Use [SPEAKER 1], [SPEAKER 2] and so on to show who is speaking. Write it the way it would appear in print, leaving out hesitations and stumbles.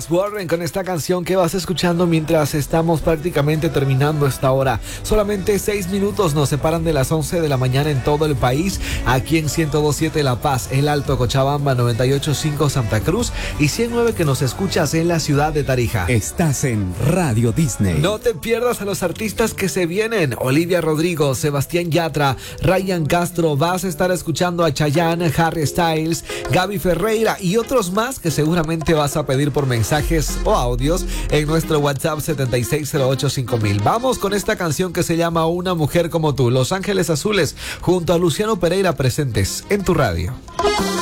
[SPEAKER 1] Alex Warren con esta canción que vas escuchando mientras estamos prácticamente terminando esta hora. Solamente 6 minutos nos separan de las 11 de la mañana en todo el país. Aquí en 102.7 La Paz, El Alto Cochabamba, 98.5 Santa Cruz y 109 que nos escuchas en la ciudad de Tarija.
[SPEAKER 2] Estás en Radio Disney.
[SPEAKER 1] No te pierdas a los artistas que se vienen. Olivia Rodrigo, Sebastián Yatra, Ryan Castro. Vas a estar escuchando a Chayanne, Harry Styles, Gaby Ferreira y otros más que seguramente vas a pedir por mensajes o audios en nuestro WhatsApp 76085000. Vamos con esta canción que se llama Una Mujer Como Tú. Los Ángeles Azules junto a Luciano Pereira presentes en tu radio.